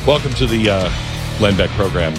Welcome to the Glenn Beck program.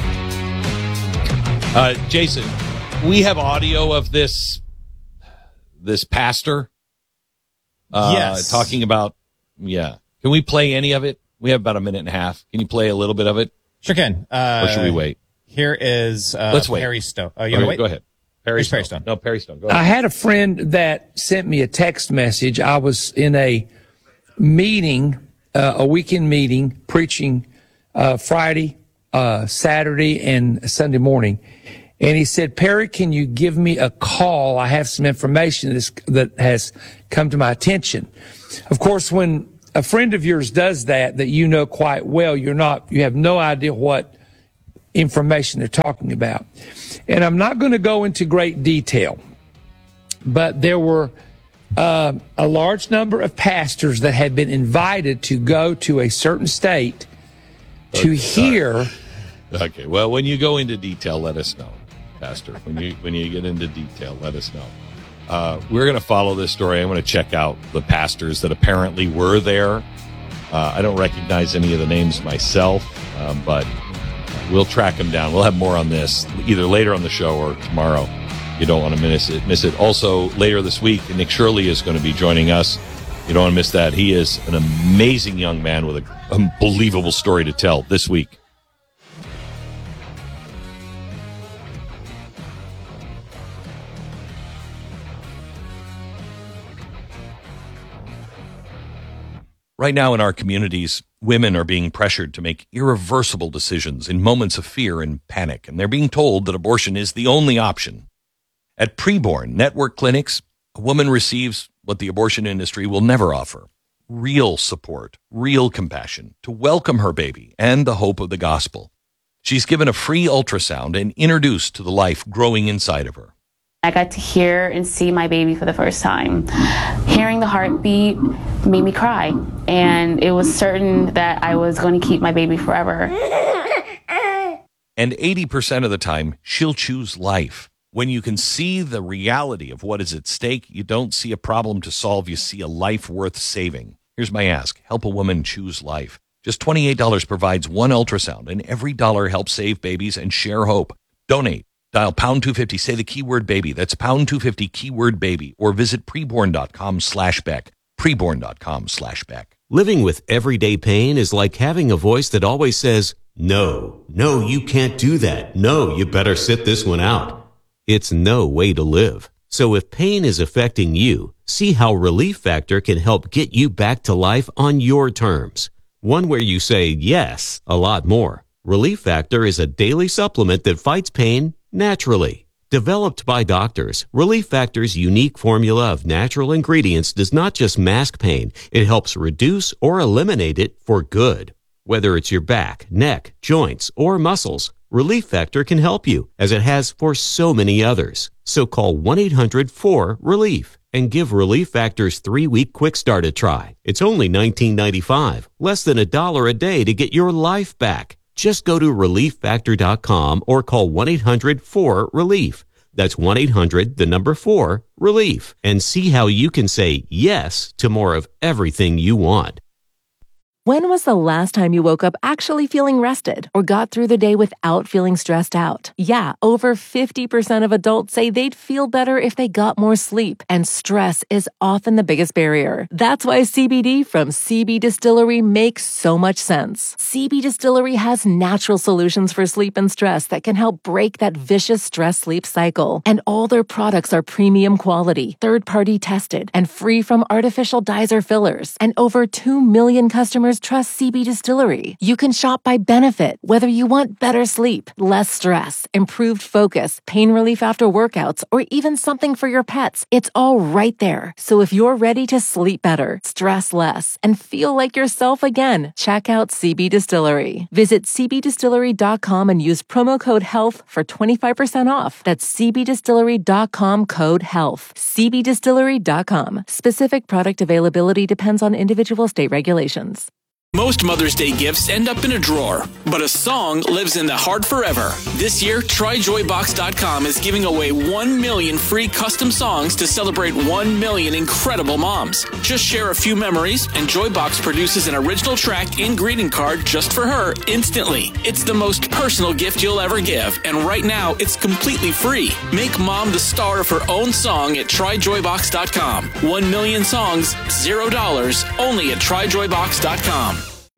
Jason, we have audio of this pastor yes. talking about, Can we play any of it? We have about a minute and a half. Can you play a little bit of it? Sure can. Or should we wait? Here is Let's wait. Perry Stone. Oh, you wait? Go ahead. Perry Stone. No, Perry Stone. Go ahead. I had a friend that sent me a text message. I was in a meeting, a weekend meeting, preaching Friday, Saturday, and Sunday morning. And he said, Perry, can you give me a call? I have some information that has come to my attention. Of course, when a friend of yours does that you know quite well, you have no idea what information they're talking about. And I'm not going to go into great detail, but there were a large number of pastors that had been invited to go to a certain state to hear. Okay, well, when you go into detail, let us know, Pastor. When you get into detail, let us know. We're going to follow this story. I'm going to check out the pastors that apparently were there. I don't recognize any of the names myself, but we'll track them down. We'll have more on this either later on the show or tomorrow. You don't want to miss it. Also, later this week, Nick Shirley is going to be joining us. You don't want to miss that. He is an amazing young man with an unbelievable story to tell this week. Right now in our communities, women are being pressured to make irreversible decisions in moments of fear and panic, and they're being told that abortion is the only option. At Preborn Network Clinics, a woman receives what the abortion industry will never offer: real support, real compassion, to welcome her baby and the hope of the gospel. She's given a free ultrasound and introduced to the life growing inside of her. I got to hear and see my baby for the first time. Hearing the heartbeat made me cry, and it was certain that I was going to keep my baby forever. And 80% of the time, she'll choose life. When you can see the reality of what is at stake, you don't see a problem to solve, you see a life worth saving. Here's my ask: help a woman choose life. Just $28 provides one ultrasound, and every dollar helps save babies and share hope. Donate. Dial pound 250, say the keyword baby. That's pound 250 keyword baby, or visit preborn.com/Beck. Preborn.com/Beck. Living with everyday pain is like having a voice that always says, no, you can't do that. No, you better sit this one out. It's no way to live. So if pain is affecting you, see how Relief Factor can help get you back to life on your terms. One where you say yes a lot more. Relief Factor is a daily supplement that fights pain naturally. Developed by doctors, Relief Factor's unique formula of natural ingredients does not just mask pain, it helps reduce or eliminate it for good. Whether it's your back, neck, joints, or muscles, Relief Factor can help you, as it has for so many others. So call 1-800-4RELIEF and give Relief Factor's 3-week quick start a try. It's only $19.95, less than $1 a day to get your life back. Just go to ReliefFactor.com or call 1-800-4RELIEF. That's 1-800-4-RELIEF, and see how you can say yes to more of everything you want. When was the last time you woke up actually feeling rested or got through the day without feeling stressed out? Yeah, over 50% of adults say they'd feel better if they got more sleep, and stress is often the biggest barrier. That's why CBD from CB Distillery makes so much sense. CB Distillery has natural solutions for sleep and stress that can help break that vicious stress-sleep cycle. And all their products are premium quality, third-party tested, and free from artificial dyes or fillers. And over 2 million customers trust CB Distillery. You can shop by benefit, whether you want better sleep, less stress, improved focus, pain relief after workouts, or even something for your pets. It's all right there. So if you're ready to sleep better, stress less, and feel like yourself again, check out CB Distillery. Visit cbdistillery.com and use promo code HEALTH for 25% off. That's cbdistillery.com code HEALTH. cbdistillery.com. Specific product availability depends on individual state regulations. Most Mother's Day gifts end up in a drawer, but a song lives in the heart forever. This year, TryJoyBox.com is giving away 1 million free custom songs to celebrate 1 million incredible moms. Just share a few memories, and Joybox produces an original track and greeting card just for her instantly. It's the most personal gift you'll ever give, and right now, it's completely free. Make mom the star of her own song at TryJoyBox.com. 1 million songs, $0, only at TryJoyBox.com.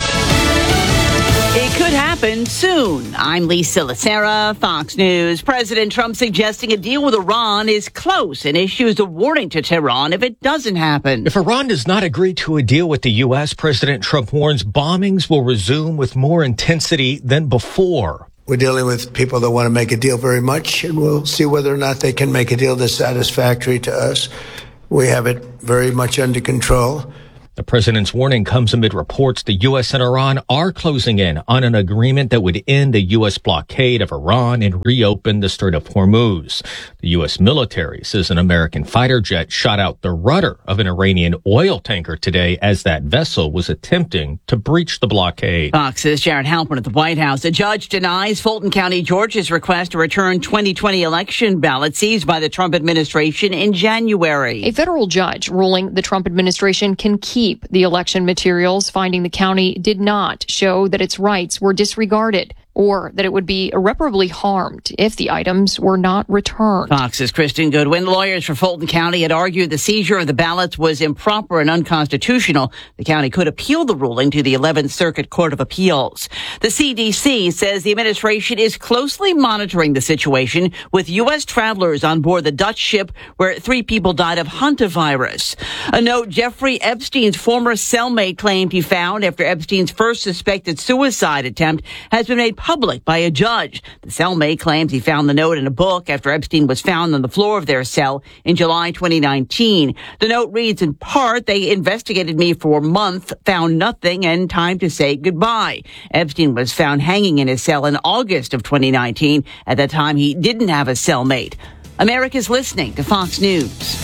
It could happen soon. I'm Lisa Lacera, Fox News. President Trump suggesting a deal with Iran is close and issues a warning to Tehran if it doesn't happen. If Iran does not agree to a deal with the U.S., President Trump warns bombings will resume with more intensity than before. We're dealing with people that want to make a deal very much, and we'll see whether or not they can make a deal that's satisfactory to us. We have it very much under control. The president's warning comes amid reports the U.S. and Iran are closing in on an agreement that would end the U.S. blockade of Iran and reopen the Strait of Hormuz. The U.S. military says an American fighter jet shot out the rudder of an Iranian oil tanker today as that vessel was attempting to breach the blockade. Fox's Jared Halpern at the White House. A judge denies Fulton County, Georgia's request to return 2020 election ballots seized by the Trump administration in January. A federal judge ruling the Trump administration can keep the election materials, finding the county did not show that its rights were disregarded or that it would be irreparably harmed if the items were not returned. Fox's Kristen Goodwin. Lawyers for Fulton County had argued the seizure of the ballots was improper and unconstitutional. The county could appeal the ruling to the 11th Circuit Court of Appeals. The CDC says the administration is closely monitoring the situation with U.S. travelers on board the Dutch ship where 3 people died of hantavirus. A note Jeffrey Epstein's former cellmate claimed he found after Epstein's first suspected suicide attempt has been made public by a judge. The cellmate claims he found the note in a book after Epstein was found on the floor of their cell in July 2019. The note reads in part, "They investigated me for a month, found nothing, and time to say goodbye." Epstein was found hanging in his cell in August of 2019. At that time, he didn't have a cellmate. America's listening to Fox News.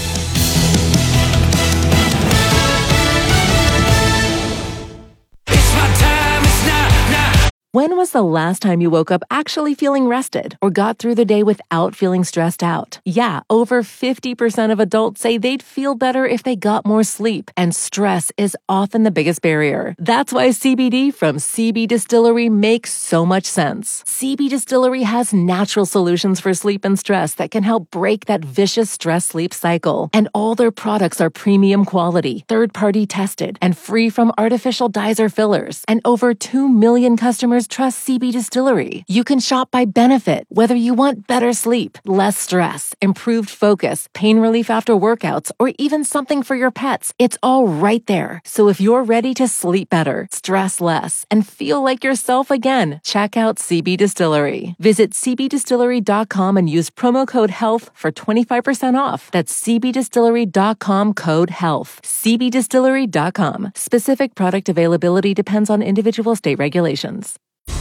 When was the last time you woke up actually feeling rested or got through the day without feeling stressed out? Yeah, over 50% of adults say they'd feel better if they got more sleep, and stress is often the biggest barrier. That's why CBD from CB Distillery makes so much sense. CB Distillery has natural solutions for sleep and stress that can help break that vicious stress-sleep cycle. And all their products are premium quality, third-party tested, and free from artificial dyes or fillers. And over 2 million customers trust CB Distillery. You can shop by benefit, whether you want better sleep, less stress, improved focus, pain relief after workouts, or even something for your pets. It's all right there. So if you're ready to sleep better, stress less, and feel like yourself again, check out CB Distillery. Visit cbdistillery.com and use promo code HEALTH for 25% off. That's cbdistillery.com code HEALTH. cbdistillery.com. Specific product availability depends on individual state regulations.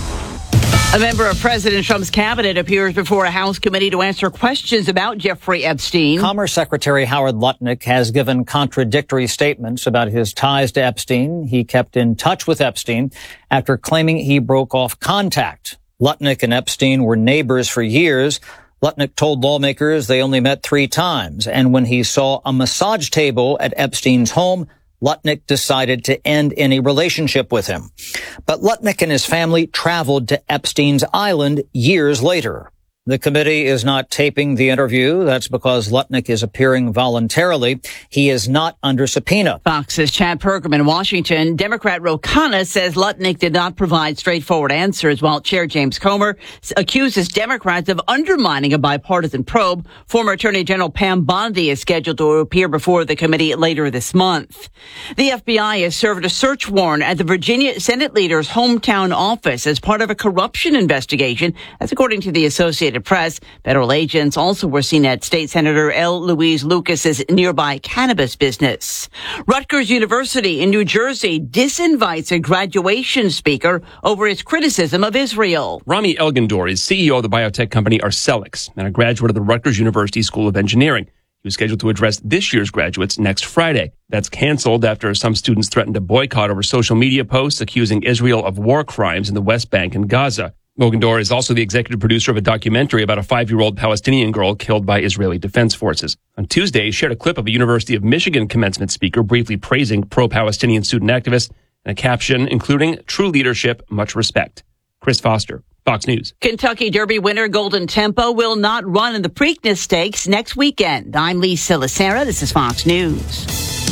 A member of President Trump's cabinet appears before a House committee to answer questions about Jeffrey Epstein. Commerce Secretary Howard Lutnick has given contradictory statements about his ties to Epstein. He kept in touch with Epstein after claiming he broke off contact. Lutnick and Epstein were neighbors for years. Lutnick told lawmakers they only met 3 times. And when he saw a massage table at Epstein's home, Lutnick decided to end any relationship with him. But Lutnick and his family traveled to Epstein's Island years later. The committee is not taping the interview. That's because Lutnick is appearing voluntarily. He is not under subpoena. Fox's Chad Pergram in Washington. Democrat Ro Khanna says Lutnick did not provide straightforward answers, while Chair James Comer accuses Democrats of undermining a bipartisan probe. Former Attorney General Pam Bondi is scheduled to appear before the committee later this month. The FBI has served a search warrant at the Virginia Senate leader's hometown office as part of a corruption investigation. That's according to the Associated Press. Federal agents also were seen at State Senator L. Louise Lucas's nearby cannabis business. Rutgers University in New Jersey disinvites a graduation speaker over his criticism of Israel. Rami Elgandor is CEO of the biotech company Arcellx and a graduate of the Rutgers University School of Engineering. He was scheduled to address this year's graduates next Friday. That's canceled after some students threatened to boycott over social media posts accusing Israel of war crimes in the West Bank and Gaza. Mogendorf is also the executive producer of a documentary about a 5-year-old Palestinian girl killed by Israeli defense forces. On Tuesday, he shared a clip of a University of Michigan commencement speaker briefly praising pro-Palestinian student activists and a caption including true leadership, much respect. Chris Foster, Fox News. Kentucky Derby winner Golden Tempo will not run in the Preakness Stakes next weekend. I'm Lisa Lacera. This is Fox News.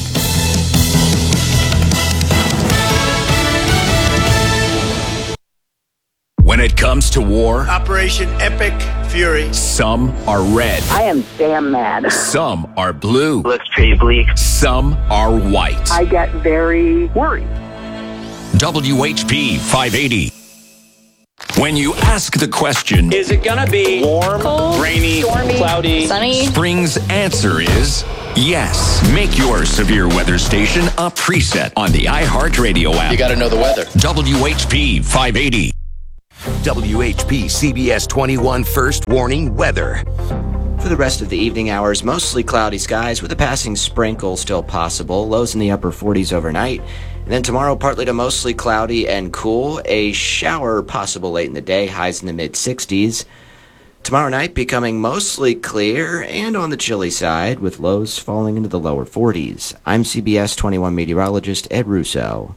When it comes to war, Operation Epic Fury. Some are red. I am damn mad. Some are blue. Looks pretty bleak. Some are white. I get very worried. WHP 580. When you ask the question, is it gonna be warm, cold, rainy, stormy, cloudy, sunny? Spring's answer is yes. Make your severe weather station a preset on the iHeartRadio app. You gotta know the weather. WHP 580. WHP CBS 21 First Warning Weather. For the rest of the evening hours, mostly cloudy skies with a passing sprinkle still possible. Lows in the upper 40s overnight. And then tomorrow, partly to mostly cloudy and cool. A shower possible late in the day, highs in the mid-60s. Tomorrow night becoming mostly clear and on the chilly side, with lows falling into the lower 40s. I'm CBS 21 meteorologist Ed Russo.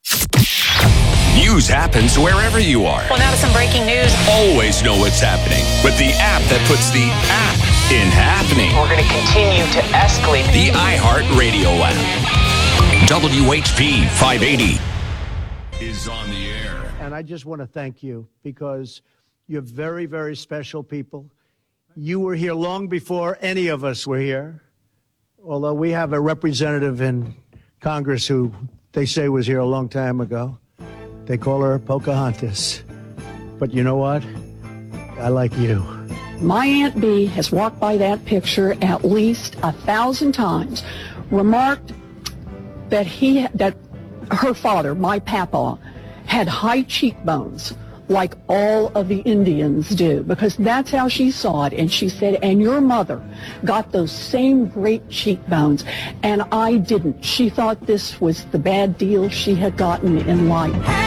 News happens wherever you are. Well, now to some breaking news. Always know what's happening with the app that puts the app in happening. We're going to continue to escalate. The iHeartRadio app. WHP 580 is on the air. And I just want to thank you because you're very, very special people. You were here long before any of us were here. Although we have a representative in Congress who they say was here a long time ago. They call her Pocahontas. But you know what? I like you. My Aunt Bee has walked by that picture at least 1,000 times, remarked that her father, my papa, had high cheekbones like all of the Indians do, because that's how she saw it. And she said, and your mother got those same great cheekbones, and I didn't. She thought this was the bad deal she had gotten in life.